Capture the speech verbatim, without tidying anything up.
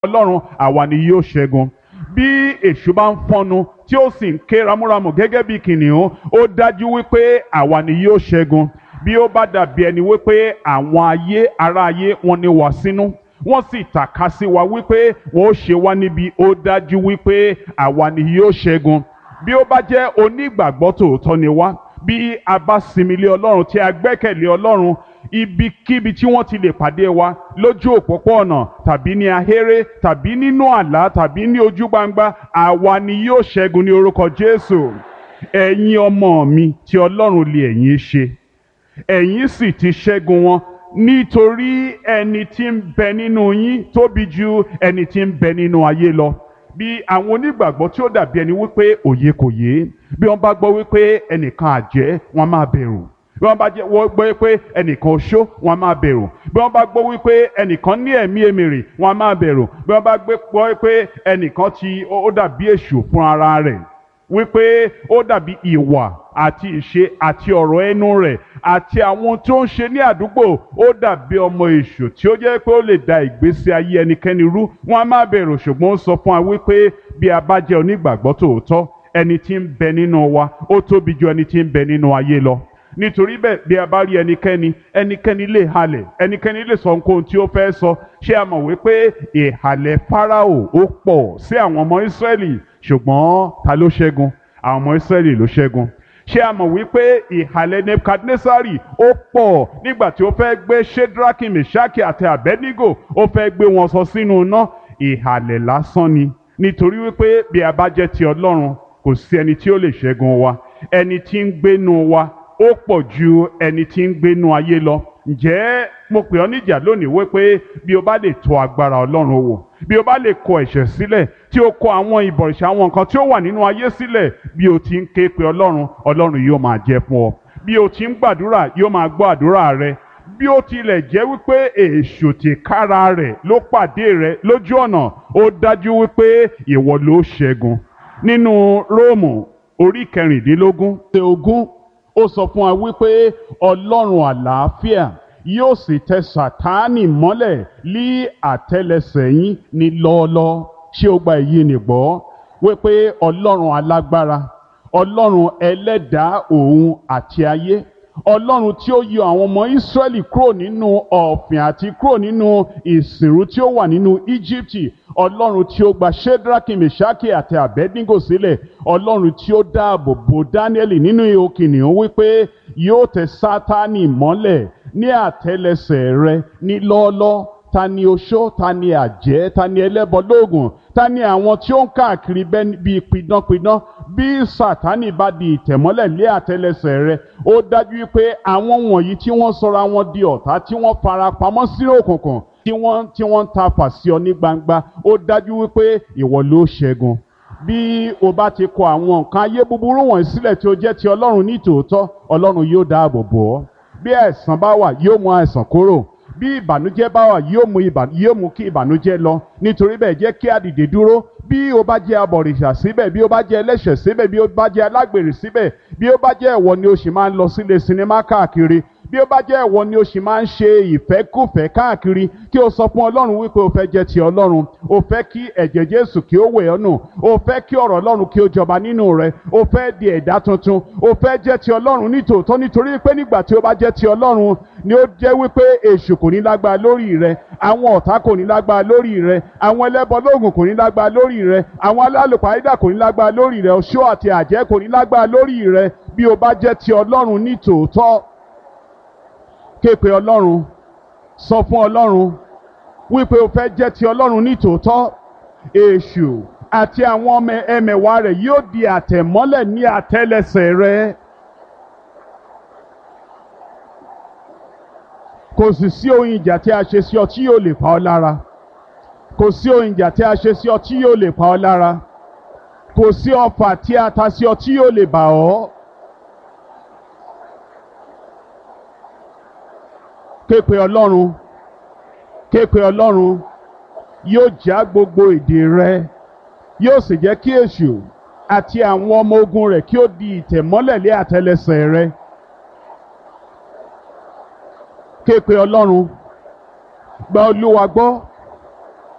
Ọlọ́run àwa ni yóò ṣẹ́gun. Bí èṣù bá ń fọ́nu tí ó sì ń ké ramúramù gẹ́gẹ́ bí kìnìún, ó dájú wípé àwa ni yóò ṣẹ́gun. Bí ó bá dàbí ẹni wípé àwọn ayé ará ayé wọn ní wá sínú, wọ́n sì tàka sí wa wípé wọ́n ó ṣe wá níbi, ó dájú wípé àwa ni yóò ṣẹ́gun. Bí ó bá jẹ́ onígbàgbọ́ tòótọ́ ni wá, bí a bá sinmi lé Ọlọ́run tí a gbẹ́kẹ̀lé Ọlọ́run, ibikíbi tí wọ́n ti lè pàdé wa, lójú òpópó-ọ̀nà tàbí ní ahéré tàbí nínú àlá tàbí ní ojú gbangba, àwa ni yóò ṣẹ́gun ní orúkọ Jésù. Ẹ̀yin ọmọ mi tí Ọlọ́run lè ẹ̀yin ṣe, ẹ̀yin sì ti ṣẹ́gun wọn, nítorí ẹni tí ń bẹ nínú yín tóbi ju ẹni tí ń bẹ nínú ayé lọ. Bí àwọn onígbàgbọ́ tí ó dàbí ẹni wípé òye kò yé, bí wọ́n bá gbọ́ wípé ẹnìkan àjẹ́, wọ́n máa bẹ̀rù. Bí wọ́n bá gbọ́ wípé ẹnìkan oṣó, wọ́n máa bẹ̀rù. Bí wọ́n bá gbọ́ wípé ẹnìkan ní ẹ̀mí èmèrè, wọ́n máa bẹ̀rù. Bí wọ́n bá gbọ́ wípé ẹnìkan tí ó dàbí èṣù fún ara rẹ̀, wípé ó dàbí ìwà àti ìṣe àti ọ̀rọ̀ ẹnu rẹ̀ àti àwọn tó ń ṣe ní àdúgbò, ó dàbí ọmọ èṣù tí ó jẹ́ pé ó lè da ìgbésí ayé ẹnikẹ́ni rú, wọ́n á má bẹ̀rù. Ṣùgbọ́n ó sọ fún wa wípé bí a bá jẹ́ onígbàgbọ́ tòótọ́, ẹni tí ń bẹ nínú wa ó tóbi ju ẹni tí ń bẹ nínú ayé lọ. Nítorí bẹ́ẹ̀, bí a bá rí ẹnikẹ́ni ẹnikẹ́ni lè halẹ̀, ẹnikẹ́ni lè sọ nǹkan tí ó fẹ́ sọ. Ṣé a mọ̀ wípé ìhàlẹ̀ Fáráò ó pọ̀ sí àwọn ọmọ Ísírẹ́lì, ṣùgbọ́n ta ló ṣẹ́gun? Àwọn ọmọ Ísírẹ́lì ló ṣẹ́gun. Ṣé a mọ̀ wípé ìhàlẹ̀ Nebukadnesari ó pọ̀ nígbà tí ó fẹ́ gbé Ṣédrákì, Mèṣákì àti Àbẹ́dígò, ó fẹ́ gbé wọn sọ sínú iná? Ìhàlẹ̀ lásán ni. Nítorí wípé bí a bá jẹ́ ti Ọlọ́run, kò sí ẹni tí ó lè ṣẹ́gun wa. Ẹni tí ń gbénu wa ó pọ̀ ju ẹni tí ń gbénu ayé lọ. Ǹjẹ́ mo pè ọ́ níjà lónìí wípé bí o bá lè tọ̀ agbára Ọlọ́run wò, bí o bá lè kọ ẹ̀ṣẹ̀ sílẹ̀, tí o kọ àwọn ìbọ̀rìṣà, àwọn nǹkan tí ó wà nínú ayé sílẹ̀, bí o ti ń ké pe Ọlọ́run, Ọlọ́run yóò máa jẹ́ fún ọ. Bí o ti ń gbàdúrà, yóò máa gbọ́ àdúrà rẹ. Bí ó tilẹ̀ jẹ́ wípé èṣù tìkára rẹ̀ ló pàdé rẹ lójú ọ̀nà, ó dájú wípé ìwọ ló ṣẹ́gun. Nínú Róòmù orí kẹrìndínlógún tẹ ogún, ó sọ fún wa wípé Ọlọ́run àlàáfíà yóò sì tẹ Sátánì mọ́lẹ̀ lí àtẹ́lẹsẹ̀ yín ní lọ́ọ́lọ́. Ṣé o gba èyí nìgbọ́? Wípé Ọlọ́run alágbára, Ọlọ́run ẹlẹ́dàá òun àti ayé, Ọlọ́run tí ó yọ àwọn ọmọ Ísírẹ́lì kúrò nínú ọ̀fìn àti kúrò nínú ìsìnrú tí ó wà nínú Íjíbítì, Ọlọ́run tí ó gba Ṣédrákì, Mèṣákì àti Àbẹ́dígò sílẹ̀, Ọlọ́run tí ó dáàbò bo Dáníẹ́lì nínú ihò kìnìún, wípé yóò tẹ Sátánì mọ́lẹ̀ ní àtẹ́lẹsẹ̀ rẹ ní lọ́ọ́lọ́. Ta ni oṣó? Ta ni àjẹ́? Ta ni ẹlẹ́bọ lóògùn? Ta ni àwọn tí ó ń káàkiri bíi pidánpidán? Bí Sátánì bá di ìtẹ̀mọ́lẹ̀ lé àtẹ́lẹsẹ̀ rẹ, ó dájú wípé àwọn wọ̀nyí tí wọ́n sọra wọn di ọ̀tá, tí wọ́n fara pamọ́ sí òkùnkùn, tí wọ́n tí wọ́n ń ta fà sí ọ ní gbangba, ó dájú wípé ìwọ ló ṣẹ́gun. Bí o bá ti kọ àwọn nǹkan ayé búburú wọ̀nyí sílẹ̀ tí ó jẹ́ ti Ọlọ́run ní tòótọ́, Ọlọ́run yóò dáàbò bò ọ́. Bí àìsàn bá wà, yóò mú àìsàn kúrò. Bí ìbànújẹ́ bá wà, yóò mú ìbà yóò mú kí ìbànújẹ́ lọ. Nítorí bẹ́ẹ̀, jẹ́ kí a dìde dúró. Bí o bá jẹ́ abọ̀rìṣà síbẹ̀, bí o bá jẹ́ ẹlẹ́ṣẹ̀ síbẹ̀, bí o bá jẹ́ alágbèrè síbẹ̀, bí o bá jẹ́ ẹ̀wọ̀ ni o sì máa ń lọ sílé sinimá káàkiri, bí ó bá jẹ́ ẹ̀wọ̀ ni o sì máa ń ṣe ìfẹ́kùfẹ́ káàkiri, kí o sọ fún Ọlọ́run wípé o fẹ́ jẹ́ ti Ọlọ́run, o fẹ́ kí ẹ̀jẹ̀ Jésù kí ó wẹ̀ ọ́ nù, o fẹ́ kí ọ̀rọ̀ Ọlọ́run kí ó jọba nínú rẹ, o fẹ́ di ẹ̀dá tuntun, o fẹ́ jẹ́ ti Ọlọ́run ní tòótọ́. Nítorí pé nígbà tí o bá jẹ́ ti Ọlọ́run ni ó jẹ́ wípé èṣù kò ní lágbára lórí rẹ, àwọn ọ̀tá kò ní lágbára lórí rẹ, àwọn ẹlẹ́bọ lóògùn kò ní lágbára lórí rẹ, àwọn alálùpàídà kò ní lágbára lórí rẹ, oṣó àti àjẹ́ kò ní lágbára lórí rẹ. Bí o bá jẹ́ ti Ọlọ́run ní tòótọ́, ké pe Ọlọ́run, sọ fún Ọlọ́run wípé o fẹ́ jẹ́ ti Ọlọ́run ní tòótọ́. Èṣù àti àwọn ọmọ ẹmẹ̀wà rẹ̀ yóò di àtẹ̀mọ́lẹ̀ ní àtẹ́lẹsẹ̀ rẹ. Kò sì sí ohun ìjà tí a ṣe sí ọ tí yóò lè pa ọ́ lára. Kò sí ohun ìjà tí a ṣe sí ọ tí yóò lè pa ọ́ lára. Kò sí ọfà tí a ta sí ọ tí yóò lè bà ọ́. Ké pe Ọlọ́run, ké pe Ọlọ́run, yóò já gbogbo èdè rẹ, yóò sì jẹ́ kí èṣù àti àwọn ọmọ ogun rẹ̀ kí ó di ìtẹ̀mọ́lẹ̀ lé àtẹ́lẹsẹ̀ rẹ. Ké pe Ọlọ́run, gba Olúwa gbọ́.